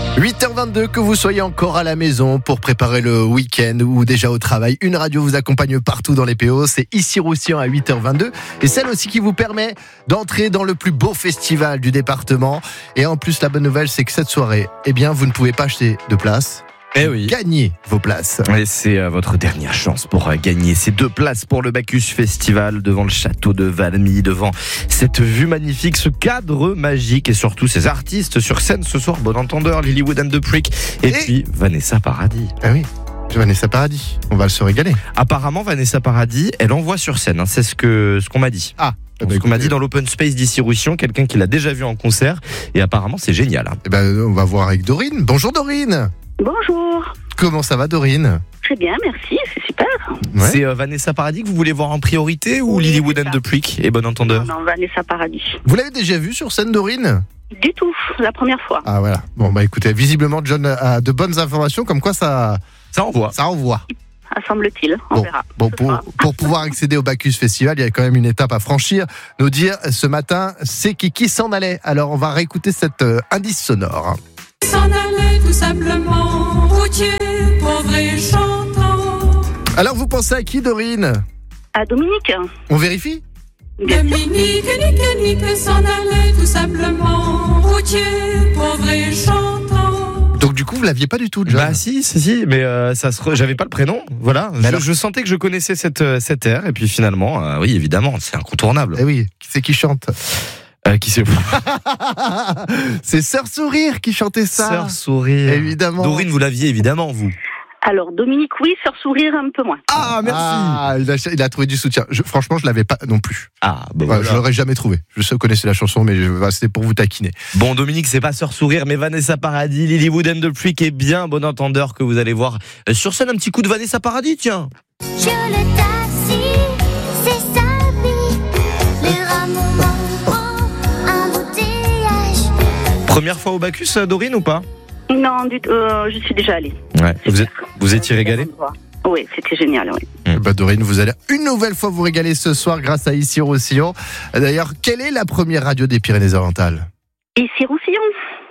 8h22, que vous soyez encore à la maison pour préparer le week-end ou déjà au travail, une radio vous accompagne partout dans les PO. C'est ici Roussillon à 8h22 et celle aussi qui vous permet d'entrer dans le plus beau festival du département. Et en plus, la bonne nouvelle, c'est que cette soirée, vous ne pouvez pas acheter de place. Eh oui. Gagnez vos places. Et c'est votre dernière chance pour gagner ces 2 places pour le Bacchus Festival devant le château de Valmy, devant cette vue magnifique, ce cadre magique et surtout ces artistes sur scène ce soir. Bon entendeur, Lilywood and the Prick et puis Vanessa Paradis. Ah oui, Vanessa Paradis, on va se régaler. Apparemment, Vanessa Paradis, elle envoie sur scène, c'est ce qu'on m'a dit. Ah. Ce qu'on m'a dit dans l'open space d'ici Roussillon, quelqu'un qui l'a déjà vu en concert et apparemment c'est génial. On va voir avec Dorine. Bonjour Dorine. Bonjour. Comment ça va Dorine ? Très bien, merci, c'est super. Ouais. C'est Vanessa Paradis que vous voulez voir en priorité ou Lilywood and the Prick et Bon Entendeur ? Non, Vanessa Paradis. Vous l'avez déjà vu sur scène Dorine ? Du tout, la première fois. Ah voilà. Bon écoutez, visiblement John a de bonnes informations comme quoi ça envoie. Ça envoie. Semble-t-il, on verra. Bon, pour pouvoir accéder au Bacchus Festival, il y a quand même une étape à franchir. Nous dire ce matin, c'est qui s'en allait. Alors on va réécouter cet indice sonore. S'en allait tout simplement, routier, pauvre et chantant. Alors vous pensez à qui Dorine ? À Dominique. On vérifie ? Dominique, nique, s'en allait tout simplement, routier, pauvre et chantant. Donc du coup vous l'aviez pas du tout John ? Bah si, mais j'avais pas le prénom, voilà. Je sentais que je connaissais cette air et puis finalement, oui évidemment, c'est incontournable. Eh oui, c'est qui chante ? Qui c'est ? C'est Sœur Sourire qui chantait ça. Sœur Sourire. Évidemment. Dorine, vous l'aviez évidemment, vous. Alors Dominique, oui, Sœur Sourire un peu moins. Ah, merci. Ah, il a trouvé du soutien. Franchement, je l'avais pas non plus. Ah, bah voilà. Je l'aurais jamais trouvé. Je connaissais la chanson, mais c'était pour vous taquiner. Bon, Dominique, c'est pas Sœur Sourire, mais Vanessa Paradis, Lilywood and the Prick est bien Bon Entendeur que vous allez voir sur scène. Un petit coup de Vanessa Paradis, tiens. Je le tassis, c'est sa vie. Les rameaux un embouteillage. Première fois au Bacchus, Dorine, ou pas ? Non, du tout, je suis déjà allée. Ouais. Vous étiez régalée ? Oui, c'était génial, oui. Dorine, vous allez une nouvelle fois vous régaler ce soir grâce à Ici Roussillon. D'ailleurs, quelle est la première radio des Pyrénées-Orientales ? Ici Roussillon.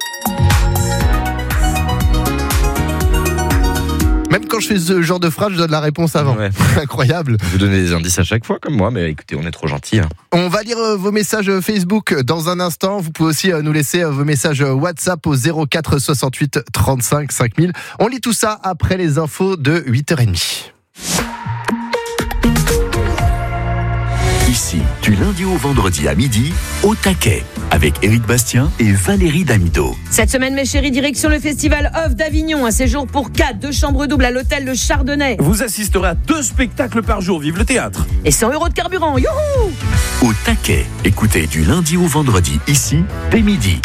Même quand je fais ce genre de phrase, je donne la réponse avant. Ouais. Incroyable. Vous donnez des indices à chaque fois, comme moi, mais écoutez, on est trop gentils. On va lire vos messages Facebook dans un instant. Vous pouvez aussi nous laisser vos messages WhatsApp au 04 68 35 5000. On lit tout ça après les infos de 8h30. Ici, du lundi au vendredi à midi, au taquet, avec Éric Bastien et Valérie Damido. Cette semaine, mes chéris, direction le Festival Off d'Avignon. Un séjour pour 4, 2 chambres doubles à l'hôtel Le Chardonnay. Vous assisterez à 2 spectacles par jour, vive le théâtre. Et 100 € de carburant, youhou! Au taquet, écoutez du lundi au vendredi, ici, dès midi.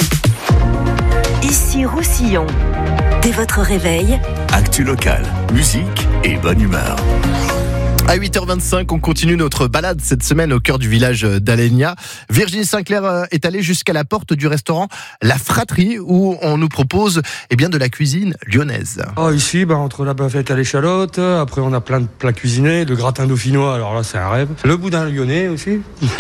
Ici Roussillon. Dès votre réveil, Actu local, musique et bonne humeur. À 8h25, on continue notre balade cette semaine au cœur du village d'Alenia. Virginie Sinclair est allée jusqu'à la porte du restaurant La Fratrie où on nous propose de la cuisine lyonnaise. Ici, entre la bavette à l'échalote, après on a plein de plats cuisinés, le gratin dauphinois, alors là c'est un rêve. Le boudin lyonnais aussi,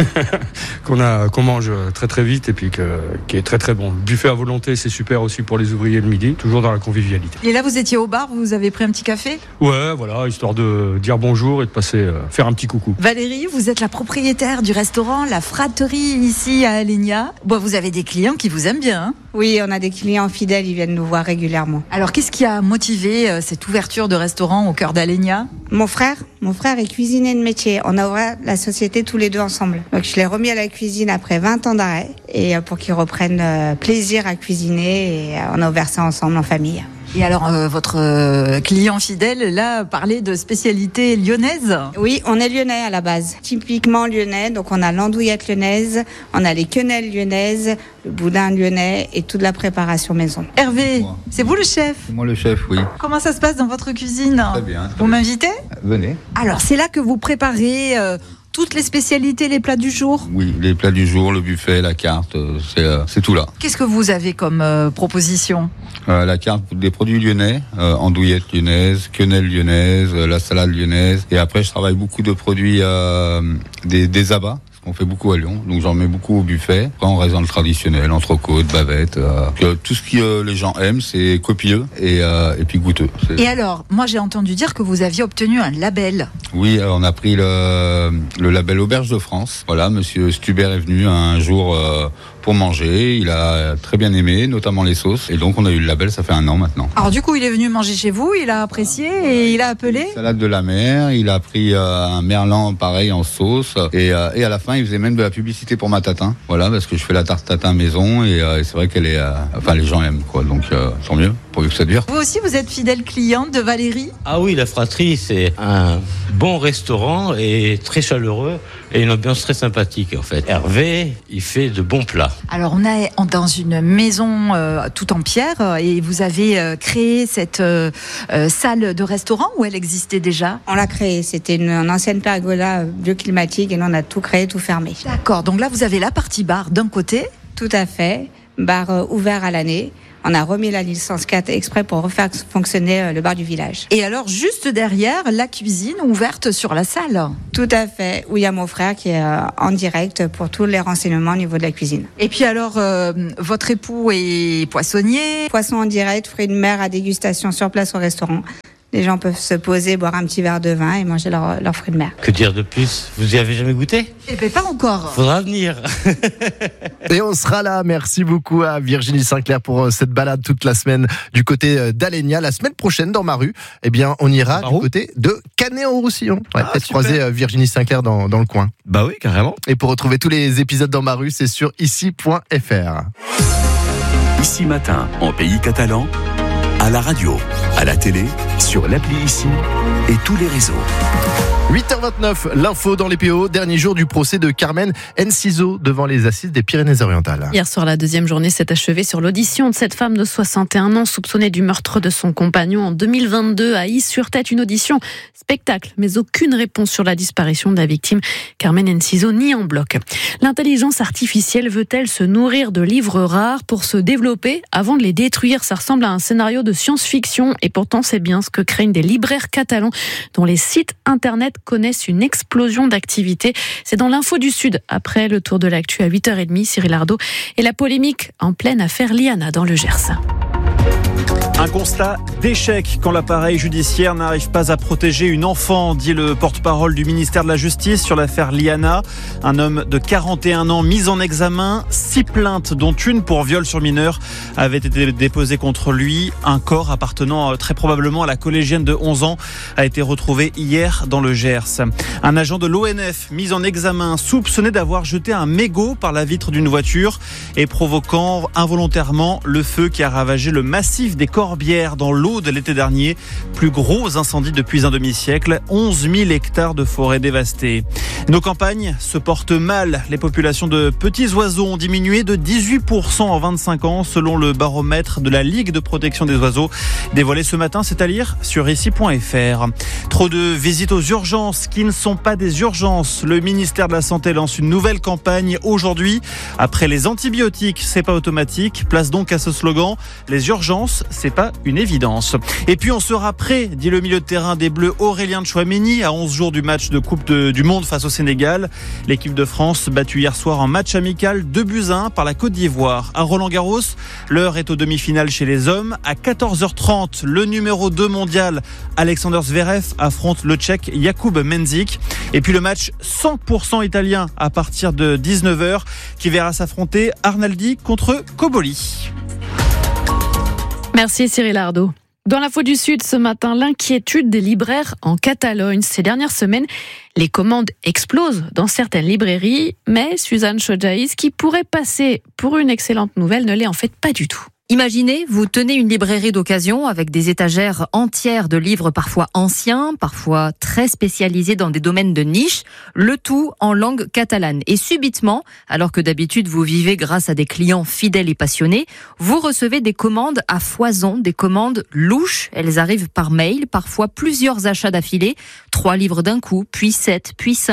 qu'on mange très très vite et puis qui est très très bon. Le buffet à volonté, c'est super aussi pour les ouvriers le midi, toujours dans la convivialité. Et là vous étiez au bar, vous avez pris un petit café ? Ouais, voilà, histoire de dire bonjour et de passer faire un petit coucou. Valérie, vous êtes la propriétaire du restaurant La Fratrie ici à Alenia. Vous avez des clients qui vous aiment bien, hein ? Oui, on a des clients fidèles, ils viennent nous voir régulièrement. Alors qu'est-ce qui a motivé cette ouverture de restaurant au cœur d'Alenia ? Mon frère est cuisinier de métier. On a ouvert la société tous les deux ensemble. Donc je l'ai remis à la cuisine après 20 ans d'arrêt et pour qu'il reprenne plaisir à cuisiner et on a ouvert ça ensemble en famille. Et alors, votre client fidèle, là, parlait de spécialité lyonnaise ? Oui, on est lyonnais à la base. Typiquement lyonnais, donc on a l'andouillette lyonnaise, on a les quenelles lyonnaises, le boudin lyonnais et toute la préparation maison. Hervé, c'est vous le chef ? C'est moi le chef, oui. Comment ça se passe dans votre cuisine ? Très bien. Vous m'invitez ? Venez. Alors, c'est là que vous préparez toutes les spécialités, les plats du jour ? Oui, les plats du jour, le buffet, la carte, c'est tout là. Qu'est-ce que vous avez comme proposition ? La carte des produits lyonnais, andouillette lyonnaise, quenelle lyonnaise, la salade lyonnaise. Et après, je travaille beaucoup de produits des abats. qu'on fait beaucoup à Lyon. Donc j'en mets beaucoup au buffet. Après, on reste dans le traditionnel, entrecôte, bavette. Tout ce que les gens aiment, c'est copieux et puis goûteux. Et alors, moi j'ai entendu dire que vous aviez obtenu un label. Oui, on a pris le label Auberge de France. Voilà, monsieur Stuber est venu un jour pour manger. Il a très bien aimé, notamment les sauces. Et donc on a eu le label, ça fait 1 an maintenant. Alors du coup, il est venu manger chez vous, il a apprécié et il a appelé. Salade de la mer, il a pris un merlan pareil en sauce. Et à la fin, il faisait même de la publicité pour ma tatin. Voilà, parce que je fais la tarte tatin maison et c'est vrai qu'elle est... enfin, les gens aiment, quoi. Donc tant mieux, pourvu que ça dure. Vous aussi, vous êtes fidèle cliente de Valérie? Ah oui, la Fratrie, c'est un bon restaurant et très chaleureux et une ambiance très sympathique en fait. Hervé, il fait de bons plats. Alors on est dans une maison tout en pierre et vous avez créé cette salle de restaurant où elle existait déjà? On l'a créée, c'était une ancienne pergola bioclimatique et nous on a tout créé, tout fermé. D'accord, donc là vous avez la partie bar d'un côté. Tout à fait, bar ouvert à l'année. On a remis la licence 4 exprès pour refaire fonctionner le bar du village. Et alors, juste derrière, la cuisine ouverte sur la salle. Tout à fait, où il y a mon frère qui est en direct pour tous les renseignements au niveau de la cuisine. Et puis alors, votre époux est poissonnier. Poisson en direct, fruits de mer à dégustation sur place au restaurant. Les gens peuvent se poser, boire un petit verre de vin et manger leurs fruits de mer. Que dire de plus? Vous y avez jamais goûté? Eh bien, pas encore. Faudra venir. Et on sera là. Merci beaucoup à Virginie Sinclair pour cette balade toute la semaine du côté d'Alenia. La semaine prochaine, dans ma rue, eh bien, on ira du côté de Canet-en-Roussillon. On va peut-être croiser Virginie Sinclair dans le coin. Bah oui, carrément. Et pour retrouver tous les épisodes dans ma rue, c'est sur ici.fr. Ici Matin, en pays catalan, à la radio, à la télé, sur l'appli Ici et tous les réseaux. 8h29, l'info dans les PO, dernier jour du procès de Carmen Enciso devant les assises des Pyrénées-Orientales. Hier soir, la deuxième journée s'est achevée sur l'audition de cette femme de 61 ans soupçonnée du meurtre de son compagnon en 2022 à Is-sur-Tête. Une audition spectacle, mais aucune réponse sur la disparition de la victime. Carmen Enciso nie en bloc. L'intelligence artificielle veut-elle se nourrir de livres rares pour se développer avant de les détruire? Ça ressemble à un scénario de science-fiction et pourtant c'est bien ce que craignent des libraires catalans dont les sites internet connaissent une explosion d'activité. C'est dans l'info du Sud, après le tour de l'actu à 8h30, Cyril Ardo et la polémique en pleine affaire Liana dans le Gers. Un constat d'échec quand l'appareil judiciaire n'arrive pas à protéger une enfant, dit le porte-parole du ministère de la Justice sur l'affaire Liana. Un homme de 41 ans mis en examen, 6 plaintes dont une pour viol sur mineur avaient été déposées contre lui. Un corps appartenant très probablement à la collégienne de 11 ans a été retrouvé hier dans le Gers. Un agent de l'ONF mis en examen, soupçonné d'avoir jeté un mégot par la vitre d'une voiture et provoquant involontairement le feu qui a ravagé le massif des Corbières dans l'Aude l'été dernier. Plus gros incendie depuis un demi-siècle, 11 000 hectares de forêt dévastés. Nos campagnes se portent mal. Les populations de petits oiseaux ont diminué de 18% en 25 ans selon le baromètre de la Ligue de protection des oiseaux dévoilé ce matin, c'est à lire sur ici.fr. Trop de visites aux urgences qui ne sont pas des urgences. Le ministère de la Santé lance une nouvelle campagne aujourd'hui. Après les antibiotiques, c'est pas automatique. Place donc à ce slogan, les urgences, c'est pas une évidence. Et puis on sera prêt, dit le milieu de terrain des Bleus Aurélien Tchouaméni, à 11 jours du match de Coupe du Monde face au Sénégal. L'équipe de France battue hier soir en match amical 2-1 par la Côte d'Ivoire. À Roland-Garros, l'heure est aux demi-finales chez les hommes. À 14h30, le numéro 2 mondial Alexander Zverev affronte le Tchèque Jakub Mensik. Et puis le match 100% italien à partir de 19h qui verra s'affronter Arnaldi contre Koboli. Merci Cyril Ardo. Dans l'info du Sud ce matin, l'inquiétude des libraires en Catalogne. Ces dernières semaines, les commandes explosent dans certaines librairies, mais Suzanne Chodjaïs, qui pourrait passer pour une excellente nouvelle, ne l'est en fait pas du tout. Imaginez, vous tenez une librairie d'occasion avec des étagères entières de livres parfois anciens, parfois très spécialisés dans des domaines de niche, le tout en langue catalane. Et subitement, alors que d'habitude vous vivez grâce à des clients fidèles et passionnés, vous recevez des commandes à foison, des commandes louches. Elles arrivent par mail, parfois plusieurs achats d'affilée, 3 livres d'un coup, puis 7, puis 5.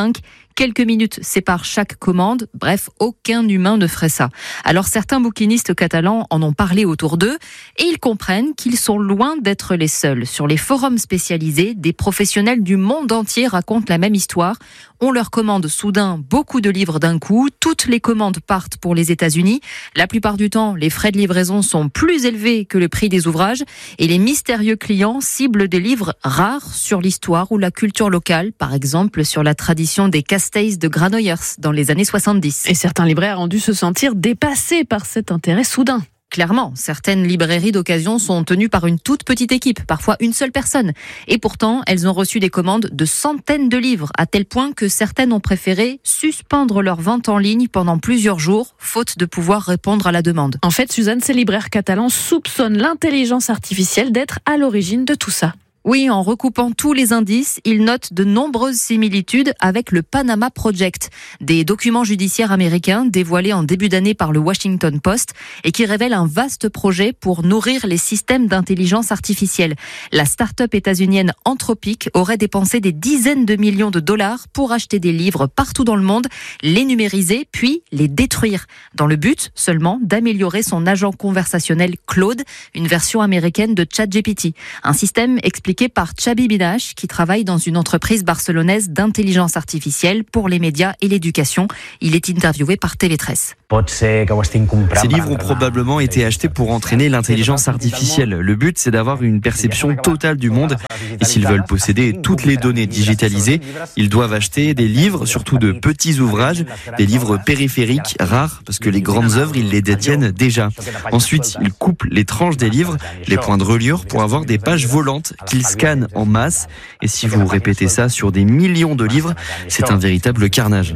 Quelques minutes séparent chaque commande. Bref, aucun humain ne ferait ça. Alors certains bouquinistes catalans en ont parlé autour d'eux et ils comprennent qu'ils sont loin d'être les seuls. Sur les forums spécialisés, des professionnels du monde entier racontent la même histoire. On leur commande soudain beaucoup de livres d'un coup. Toutes les commandes partent pour les États-Unis. La plupart du temps, les frais de livraison sont plus élevés que le prix des ouvrages et les mystérieux clients ciblent des livres rares sur l'histoire ou la culture locale, par exemple sur la tradition des Castells de Granollers dans les années 70. Et certains libraires ont dû se sentir dépassés par cet intérêt soudain. Clairement, certaines librairies d'occasion sont tenues par une toute petite équipe, parfois une seule personne. Et pourtant, elles ont reçu des commandes de centaines de livres, à tel point que certaines ont préféré suspendre leur vente en ligne pendant plusieurs jours, faute de pouvoir répondre à la demande. En fait, Suzanne, ces libraires catalans soupçonnent l'intelligence artificielle d'être à l'origine de tout ça. Oui, en recoupant tous les indices, ils notent de nombreuses similitudes avec le Panama Project, des documents judiciaires américains dévoilés en début d'année par le Washington Post et qui révèlent un vaste projet pour nourrir les systèmes d'intelligence artificielle. La start-up états-unienne Anthropic aurait dépensé des dizaines de millions de dollars pour acheter des livres partout dans le monde, les numériser puis les détruire, dans le but seulement d'améliorer son agent conversationnel Claude, une version américaine de ChatGPT, un système expliqué par Xabi Binache, qui travaille dans une entreprise barcelonaise d'intelligence artificielle pour les médias et l'éducation. Il est interviewé par TV13. Ces livres ont probablement été achetés pour entraîner l'intelligence artificielle. Le but, c'est d'avoir une perception totale du monde. Et s'ils veulent posséder toutes les données digitalisées, ils doivent acheter des livres, surtout de petits ouvrages, des livres périphériques, rares, parce que les grandes œuvres, ils les détiennent déjà. Ensuite, ils coupent les tranches des livres, les points de reliure, pour avoir des pages volantes qu'ils scannent en masse. Et si vous répétez ça sur des millions de livres, c'est un véritable carnage.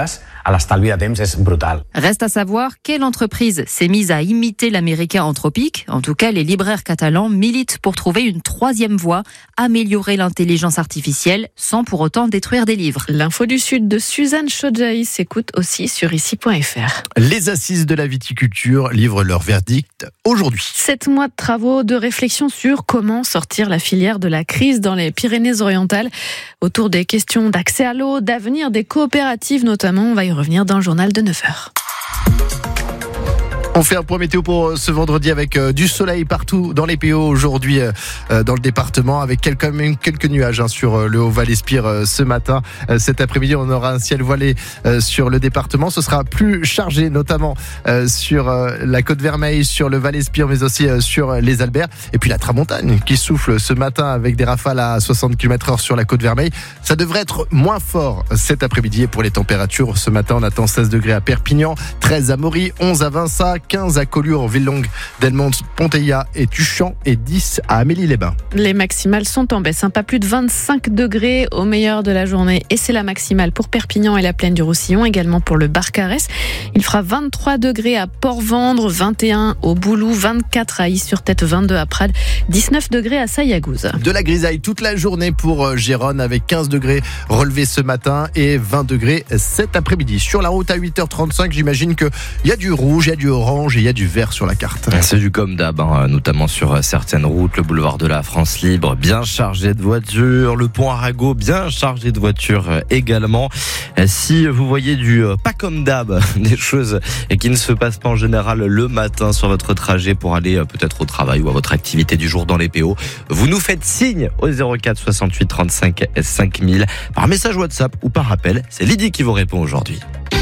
Reste à savoir quelle entreprise s'est mise à imiter l'américain Anthropic. En tout cas, les libraires catalans militent pour trouver une troisième voie, améliorer l'intelligence artificielle sans pour autant détruire des livres. L'info du Sud de Suzanne Chodjaï s'écoute aussi sur ici.fr. Les assises de la viticulture livrent leur verdict aujourd'hui. 7 mois de travaux, de réflexion sur comment sortir la filière de la crise dans les Pyrénées-Orientales. Autour des questions d'accès à l'eau, d'avenir des coopératives notamment, on va y revenir dans le journal de 9h. On fait un point météo pour ce vendredi avec du soleil partout dans les PO aujourd'hui dans le département avec quelques nuages sur le Haut-Val-Espire ce matin. Cet après-midi, on aura un ciel voilé sur le département. Ce sera plus chargé notamment sur la Côte-Vermeille, sur le Val-Espire mais aussi sur les Alberts. Et puis la tramontane qui souffle ce matin avec des rafales à 60 km/h sur la Côte-Vermeille. Ça devrait être moins fort cet après-midi. Et pour les températures, ce matin, on attend 16 degrés à Perpignan, 13 à Mory, 11 à Vinça, 15 à Collioure, Villelongue, Delmonte, Ponteilla et Tuchan et 10 à Amélie-les-Bains. Les maximales sont en baisse, pas plus de 25 degrés au meilleur de la journée et c'est la maximale pour Perpignan et la plaine du Roussillon, également pour le Barcarès. Il fera 23 degrés à Port-Vendre, 21 au Boulou, 24 à Is-sur-Tête, 22 à Prades, 19 degrés à Sailagouze. De la grisaille toute la journée pour Gérone avec 15 degrés relevés ce matin et 20 degrés cet après-midi. Sur la route à 8h35, j'imagine qu'il y a du rouge, il y a du orange et il y a du vert sur la carte. C'est du comme d'hab, notamment sur certaines routes. Le boulevard de la France libre, bien chargé de voitures. Le pont Arago, bien chargé de voitures également. Si vous voyez du pas comme d'hab, des choses qui ne se passent pas en général le matin sur votre trajet pour aller peut-être au travail ou à votre activité du jour dans les PO, vous nous faites signe au 04 68 35 5000 par message WhatsApp ou par appel. C'est Lydie qui vous répond aujourd'hui.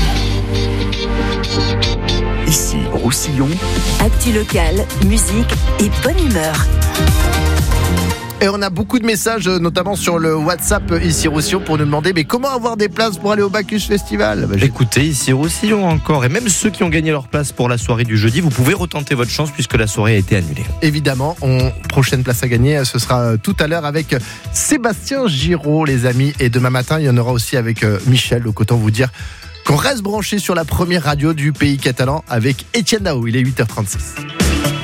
Ici, Roussillon. Actu locale, musique et bonne humeur. Et on a beaucoup de messages, notamment sur le WhatsApp ici Roussillon, pour nous demander mais comment avoir des places pour aller au Bacchus Festival. Écoutez, ici Roussillon encore, et même ceux qui ont gagné leur place pour la soirée du jeudi, vous pouvez retenter votre chance puisque la soirée a été annulée. Évidemment, prochaine place à gagner, ce sera tout à l'heure avec Sébastien Giraud, les amis. Et demain matin, il y en aura aussi avec Michel, donc autant vous dire qu'on reste branché sur la première radio du pays catalan avec Étienne Daou. Il est 8h36.